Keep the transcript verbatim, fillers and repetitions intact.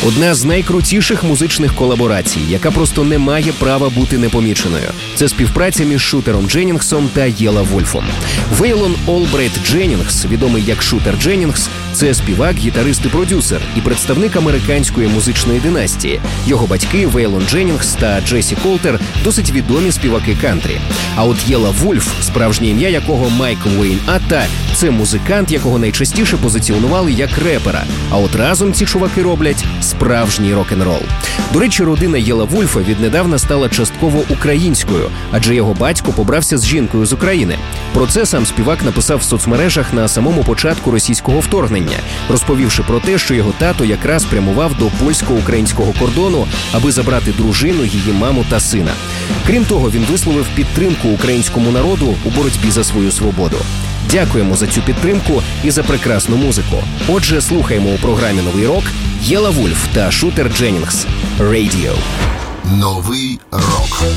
Одна з найкрутіших музичних колаборацій, яка просто не має права бути непоміченою. Це співпраця між Шутером Дженнінгсом та Єла Вольфом. Вейлон Олбрайт Дженнінгс, відомий як Шутер Дженнінгс, це співак, гітарист і продюсер і представник американської музичної династії. Його батьки Вейлон Дженнінгс та Джесі Колтер досить відомі співаки кантрі. А от Єла Вольф, справжнє ім'я якого Майкл Уейн Атта, це музикант, якого найчастіше позиціонували як репера. А от разом ці чуваки роблять справжній рок-н-рол. До речі, родина Єла Вольфа віднедавна стала частково українською, адже його батько побрався з жінкою з України. Про це сам співак написав в соцмережах на самому початку російського вторгнення, розповівши про те, що його тато якраз прямував до польсько-українського кордону, аби забрати дружину, її маму та сина. Крім того, він висловив підтримку українському народу у боротьбі за свою свободу. Дякуємо за цю підтримку і за прекрасну музику. Отже, слухаємо у програмі «Новий рок» Єла Вольф та Шутер Дженнінгс. Radio. Новий рок.